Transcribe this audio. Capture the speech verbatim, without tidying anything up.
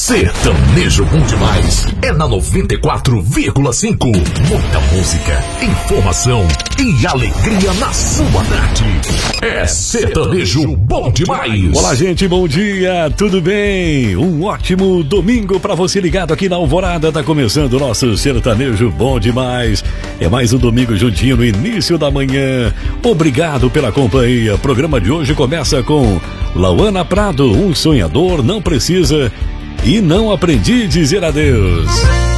Sertanejo bom demais é na noventa e quatro vírgula cinco. Muita música, informação e alegria na sua tarde. É Sertanejo bom demais. Olá, gente, bom dia, tudo bem? Um ótimo domingo pra você ligado aqui na Alvorada. Tá começando o nosso Sertanejo bom demais. É mais um domingo juntinho no início da manhã. Obrigado pela companhia. O programa de hoje começa com Lauana Prado, um sonhador não precisa e não aprendi a dizer adeus.